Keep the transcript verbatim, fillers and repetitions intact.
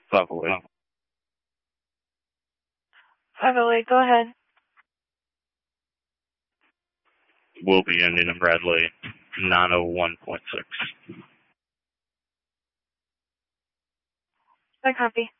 five oh eight. five oh eight, go ahead. Will be ending in Bradley, nine oh one point six. I copy.